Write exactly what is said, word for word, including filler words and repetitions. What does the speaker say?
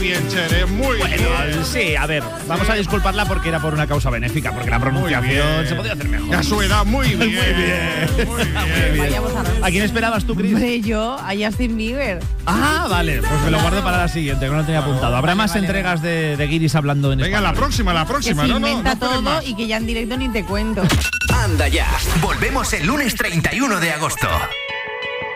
bien, Cher, ¿eh? Muy bueno, bien. Sí, a ver, vamos a disculparla porque era por una causa benéfica, porque la pronunciación se podía hacer mejor. A su edad, muy bien. Muy bien. Muy bien. Vayamos a ver. ¿A quién esperabas tú, Chris? Hombre, yo a Justin Bieber. Ah, vale, pues me lo guardo para la siguiente, que no lo tenía apuntado. Habrá Vale, más vale, entregas de, de guiris hablando en Venga, español. la próxima, la Que próxima. se no, no, inventa no esperes todo más. y que ya en directo ni te cuento. Anda ya. Volvemos el lunes treinta y uno de agosto.